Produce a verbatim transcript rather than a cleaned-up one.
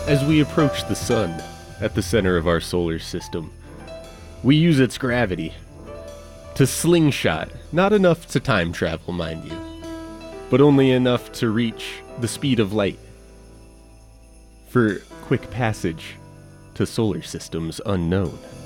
As we approach the sun at the center of our solar system, we use its gravity to slingshot, not enough to time travel, mind you, but only enough to reach the speed of light for quick passage to solar systems unknown.